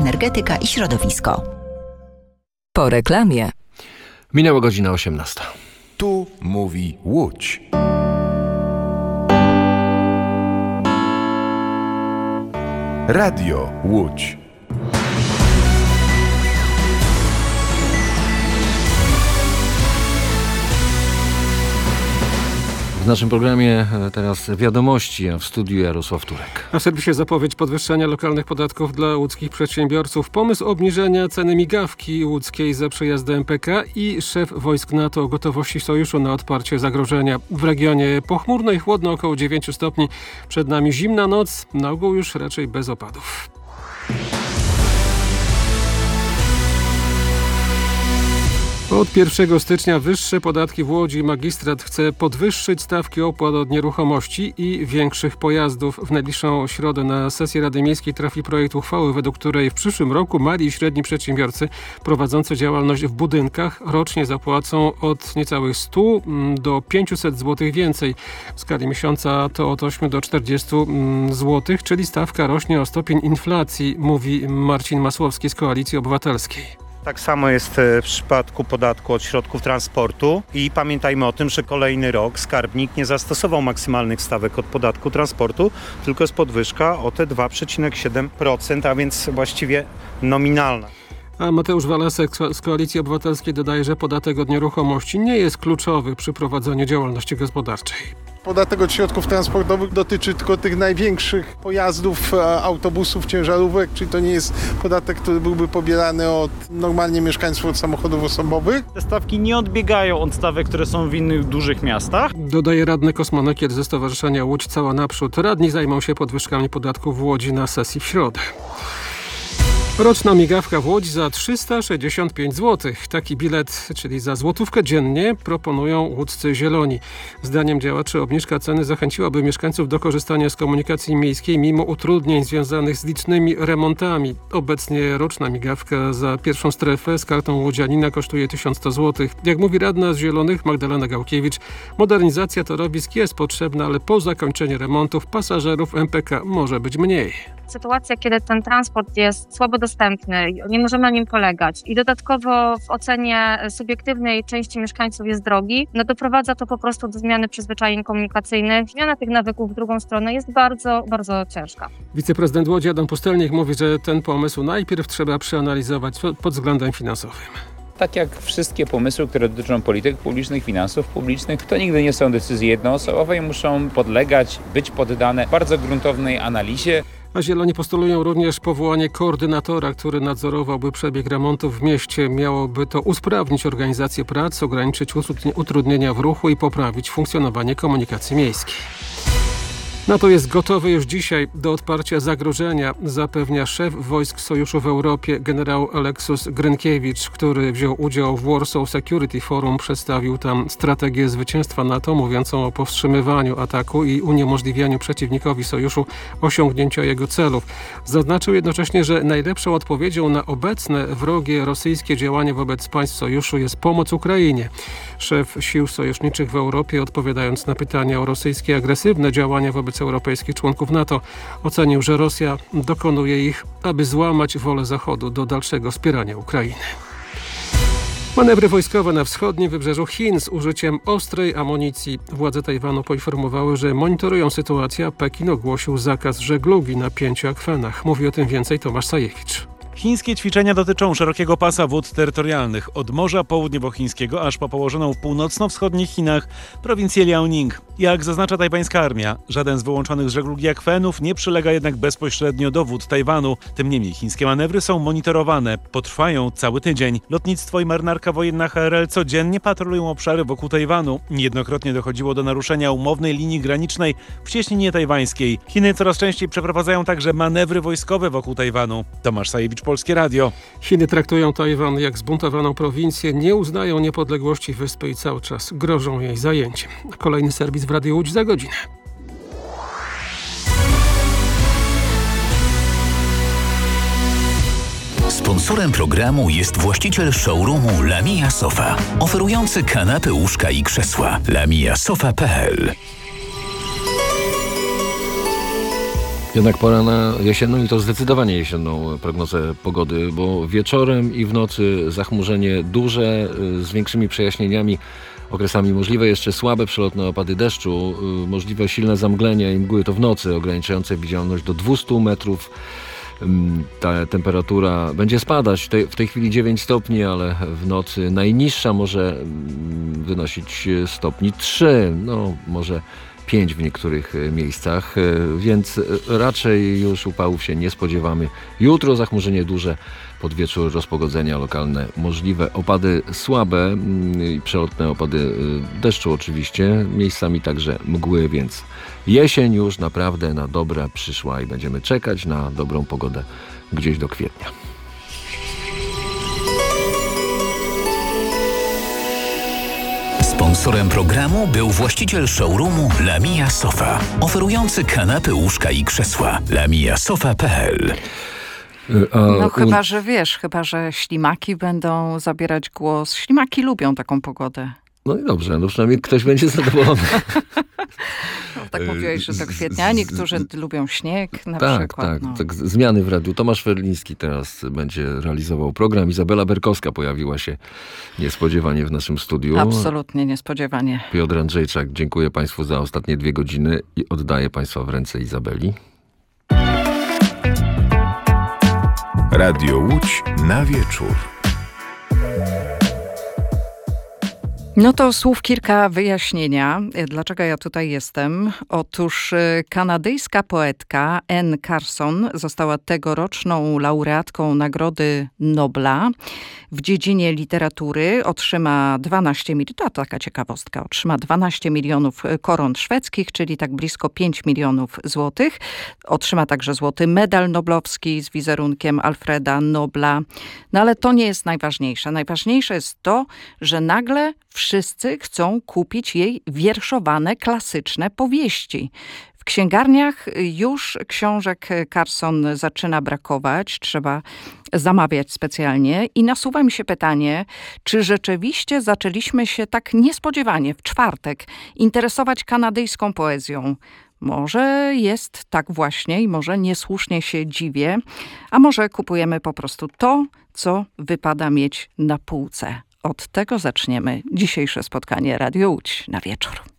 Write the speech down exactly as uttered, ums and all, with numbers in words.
Energetyka i Środowisko. Po reklamie. Minęła godzina osiemnasta. Tu mówi Łódź. Radio Łódź. W naszym programie teraz wiadomości, a w studiu Jarosław Turek. Na serwisie zapowiedź podwyższenia lokalnych podatków dla łódzkich przedsiębiorców, pomysł obniżenia ceny migawki łódzkiej za przejazdy M P K i szef wojsk NATO o gotowości sojuszu na odparcie zagrożenia. W regionie pochmurno i chłodno, około dziewięć stopni. Przed nami zimna noc, na ogół już raczej bez opadów. Od pierwszego stycznia wyższe podatki w Łodzi. Magistrat chce podwyższyć stawki opłat od nieruchomości i większych pojazdów. W najbliższą środę na sesję Rady Miejskiej trafi projekt uchwały, według której w przyszłym roku mali i średni przedsiębiorcy prowadzący działalność w budynkach rocznie zapłacą od niecałych stu do pięciuset złotych więcej. W skali miesiąca to od ośmiu do czterdziestu złotych, czyli stawka rośnie o stopień inflacji, mówi Marcin Masłowski z Koalicji Obywatelskiej. Tak samo jest w przypadku podatku od środków transportu i pamiętajmy o tym, że kolejny rok skarbnik nie zastosował maksymalnych stawek od podatku transportu, tylko jest podwyżka o te dwa przecinek siedem procent, a więc właściwie nominalna. A Mateusz Walasek z Koalicji Obywatelskiej dodaje, że podatek od nieruchomości nie jest kluczowy przy prowadzeniu działalności gospodarczej. Podatek od środków transportowych dotyczy tylko tych największych pojazdów, autobusów, ciężarówek, czyli to nie jest podatek, który byłby pobierany od normalnie mieszkańców od samochodów osobowych. Te stawki nie odbiegają od stawek, które są w innych dużych miastach. Dodaje radny Kosmonakier ze Stowarzyszenia Łódź Cała Naprzód. Radni zajmą się podwyżkami podatków w Łodzi na sesji w środę. Roczna migawka w Łodzi za trzysta sześćdziesiąt pięć złotych. Taki bilet, czyli za złotówkę dziennie, proponują łódzcy Zieloni. Zdaniem działaczy obniżka ceny zachęciłaby mieszkańców do korzystania z komunikacji miejskiej mimo utrudnień związanych z licznymi remontami. Obecnie roczna migawka za pierwszą strefę z kartą łodzianina kosztuje tysiąc sto złotych. Jak mówi radna z Zielonych Magdalena Gałkiewicz, modernizacja torowisk jest potrzebna, ale po zakończeniu remontów pasażerów M P K może być mniej. Sytuacja, kiedy ten transport jest słabo dostępny, nie możemy na nim polegać i dodatkowo w ocenie subiektywnej części mieszkańców jest drogi, no doprowadza to po prostu do zmiany przyzwyczajeń komunikacyjnych. Zmiana tych nawyków w drugą stronę jest bardzo, bardzo ciężka. Wiceprezydent Łodzi Adam Pustelnik mówi, że ten pomysł najpierw trzeba przeanalizować pod względem finansowym. Tak jak wszystkie pomysły, które dotyczą polityk publicznych, finansów publicznych, to nigdy nie są decyzje jednoosobowe i muszą podlegać, być poddane bardzo gruntownej analizie. A Zieloni postulują również powołanie koordynatora, który nadzorowałby przebieg remontów w mieście. Miałoby to usprawnić organizację prac, ograniczyć utrudnienia w ruchu i poprawić funkcjonowanie komunikacji miejskiej. NATO jest gotowe już dzisiaj do odparcia zagrożenia, zapewnia szef wojsk sojuszu w Europie generał Aleksus Grynkiewicz, który wziął udział w Warsaw Security Forum. Przedstawił tam strategię zwycięstwa NATO, mówiącą o powstrzymywaniu ataku i uniemożliwianiu przeciwnikowi sojuszu osiągnięcia jego celów. Zaznaczył jednocześnie, że najlepszą odpowiedzią na obecne wrogie rosyjskie działania wobec państw sojuszu jest pomoc Ukrainie. Szef sił sojuszniczych w Europie, odpowiadając na pytania o rosyjskie agresywne działania wobec europejskich członków NATO, ocenił, że Rosja dokonuje ich, aby złamać wolę Zachodu do dalszego wspierania Ukrainy. Manewry wojskowe na wschodnim wybrzeżu Chin z użyciem ostrej amunicji. Władze Tajwanu poinformowały, że monitorują sytuację, a Pekin ogłosił zakaz żeglugi na pięciu akwenach. Mówi o tym więcej Tomasz Sajewicz. Chińskie ćwiczenia dotyczą szerokiego pasa wód terytorialnych, od Morza Południowochińskiego aż po położoną w północno-wschodnich Chinach prowincję Liaoning. Jak zaznacza tajwańska armia, żaden z wyłączonych z żeglugi akwenów nie przylega jednak bezpośrednio do wód Tajwanu. Tym niemniej chińskie manewry są monitorowane, potrwają cały tydzień. Lotnictwo i marynarka wojenna H R L codziennie patrolują obszary wokół Tajwanu. Niejednokrotnie dochodziło do naruszenia umownej linii granicznej w cieśninie tajwańskiej. Chiny coraz częściej przeprowadzają także manewry wojskowe wokół Tajwanu. Tomasz Sajewicz, Polskie Radio. Chiny traktują Tajwan jak zbuntowaną prowincję, nie uznają niepodległości wyspy i cały czas grożą jej zajęciem. Kolejny serwis w Radiu Łódź za godzinę. Sponsorem programu jest właściciel showroomu Lamia Sofa, oferujący kanapy, łóżka i krzesła. lamia sofa kropka p l. Jednak pora na jesienną i to zdecydowanie jesienną prognozę pogody, bo wieczorem i w nocy zachmurzenie duże z większymi przejaśnieniami, okresami możliwe jeszcze słabe przelotne opady deszczu, możliwe silne zamglenia i mgły to w nocy ograniczające widzialność do dwieście metrów. Ta temperatura będzie spadać, w tej, w tej chwili dziewięć stopni, ale w nocy najniższa może wynosić stopni trzy, no może pięć w niektórych miejscach, więc raczej już upałów się nie spodziewamy. Jutro zachmurzenie duże, pod wieczór rozpogodzenia lokalne możliwe, opady słabe i przelotne opady deszczu oczywiście, miejscami także mgły, więc jesień już naprawdę na dobre przyszła i będziemy czekać na dobrą pogodę gdzieś do kwietnia. Sponsorem programu był właściciel showroomu Lamia Sofa, oferujący kanapy, łóżka i krzesła. lamia sofa kropka p l. No chyba, że wiesz, chyba, że ślimaki będą zabierać głos. Ślimaki lubią taką pogodę. No i dobrze, no przynajmniej ktoś będzie zadowolony. No, tak mówiłeś, że do kwietnia. Niektórzy lubią śnieg na tak, przykład. Tak, no. tak. Zmiany w radiu. Tomasz Ferliński teraz będzie realizował program. Izabela Berkowska pojawiła się niespodziewanie w naszym studiu. Absolutnie niespodziewanie. Piotr Andrzejczak, dziękuję Państwu za ostatnie dwie godziny i oddaję Państwa w ręce Izabeli. Radio Łódź na wieczór. No to słów kilka wyjaśnienia, dlaczego ja tutaj jestem. Otóż kanadyjska poetka Anne Carson została tegoroczną laureatką Nagrody Nobla w dziedzinie literatury. Otrzyma dwanaście milionów, to taka ciekawostka, otrzyma dwanaście milionów koron szwedzkich, czyli tak blisko pięć milionów złotych. Otrzyma także złoty medal noblowski z wizerunkiem Alfreda Nobla. No ale to nie jest najważniejsze. Najważniejsze jest to, że nagle wszyscy chcą kupić jej wierszowane, klasyczne powieści. W księgarniach już książek Carson zaczyna brakować, trzeba zamawiać specjalnie i nasuwa mi się pytanie, czy rzeczywiście zaczęliśmy się tak niespodziewanie w czwartek interesować kanadyjską poezją. Może jest tak właśnie i może niesłusznie się dziwię, a może kupujemy po prostu to, co wypada mieć na półce. Od tego zaczniemy dzisiejsze spotkanie Radio Łódź na wieczór.